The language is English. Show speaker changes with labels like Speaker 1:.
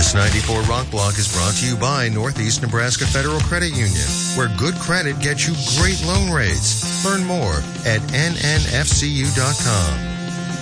Speaker 1: This 94 Rock Block is brought to you by Northeast Nebraska Federal Credit Union, where good credit gets you great loan rates. Learn more at nnfcu.com.